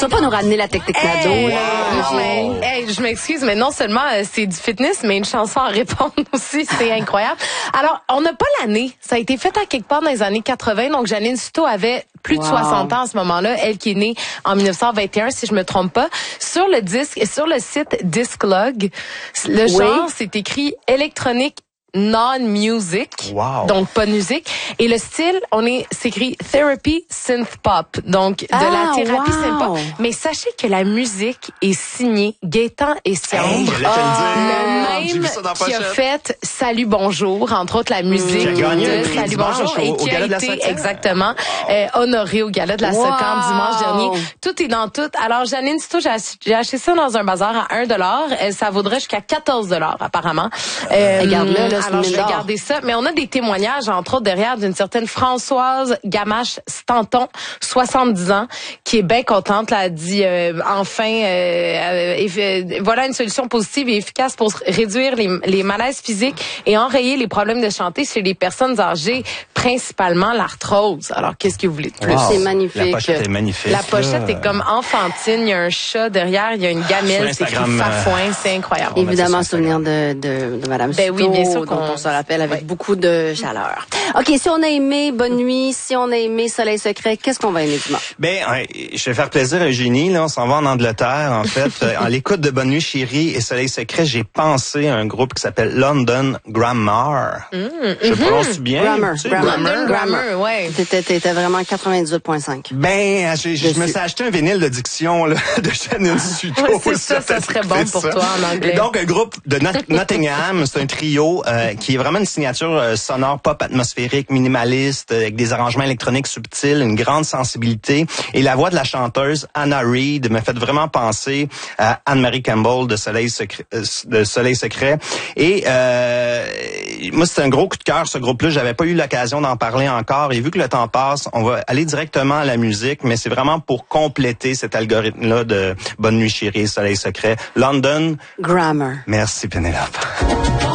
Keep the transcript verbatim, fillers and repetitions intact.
Tu vas pas nous ramener la technique cadeau, hey, là. Non, mais, hey, je m'excuse, mais non seulement euh, c'est du fitness, mais une chanson à répondre aussi, c'est incroyable. Alors, on n'a pas l'année. Ça a été fait à quelque part dans les années quatre-vingts, donc Janine Souto avait plus de wow. soixante ans à ce moment-là, elle qui est née en dix-neuf cent vingt et un, si je me trompe pas. Sur le disque, sur le site Disclog, le oui. genre, c'est écrit électronique non-music, wow. donc pas de musique. Et le style, on est, c'est écrit therapy synth pop, donc de ah, la thérapie wow. synth pop. Mais sachez que la musique est signée Gaëtan et Siambre, hey, ah, le même qui a fait Salut Bonjour, entre autres la musique mmh. qui a gagné de Salut Bonjour au, et qui au a été exactement euh, honoré au Gala de la wow. Socam dimanche dernier. Tout est dans tout. Alors Janine Souto, j'ai, j'ai acheté ça dans un bazar à un dollar. Euh, ça vaudrait jusqu'à quatorze dollars apparemment. Euh, Regarde-le, là. Alors, je vais garder ça. Mais on a des témoignages, entre autres, derrière d'une certaine Françoise Gamache-Stanton, soixante-dix ans, qui est bien contente. Là, elle dit, euh, enfin, euh, euh, voilà une solution positive et efficace pour réduire les, les malaises physiques et enrayer les problèmes de santé chez les personnes âgées, principalement l'arthrose. Alors, qu'est-ce que vous voulez de plus? Wow. C'est magnifique. La pochette est magnifique. La pochette là. est comme enfantine. Il y a un chat derrière, il y a une gamelle, c'est écrit Fafouin, c'est incroyable. Évidemment, souvenir de, de, de Madame ben Souto, oui, bien sûr dont on se rappelle avec oui. beaucoup de chaleur. OK, si on a aimé Bonne Nuit, si on a aimé Soleil Secret, qu'est-ce qu'on va aimer dimanche? Ben, je vais faire plaisir à Eugénie, là. On s'en va en Angleterre, en fait. En l'écoute de Bonne Nuit, chérie et Soleil Secret, j'ai pensé à un groupe qui s'appelle London Grammar. Mmh, je mmh. prononce bien. Grammar. Tu sais, Grammar. London Grammar, ouais. T'étais, t'étais vraiment quatre-vingt-dix-huit virgule cinq. Ben, je, je me suis acheté un vinyle de diction, là, de Janine Souto. Ouais, c'est ça, ça serait bon pour ça. toi en anglais. Et donc, un groupe de Not- Nottingham, c'est un trio euh, qui est vraiment une signature euh, sonore pop atmosphérique, minimaliste, euh, avec des arrangements électroniques subtils, une grande sensibilité. Et la voix de la chanteuse Anna Reid me fait vraiment penser à Anne-Marie Campbell de Soleil Secret. Euh, de Soleil Secret. Et euh, moi, c'est un gros coup de cœur, ce groupe-là. J'avais pas eu l'occasion d'en parler encore. Et vu que le temps passe, on va aller directement à la musique, mais c'est vraiment pour compléter cet algorithme-là de Bonne Nuit, chérie, Soleil Secret. London Grammar. Merci, Pénélope.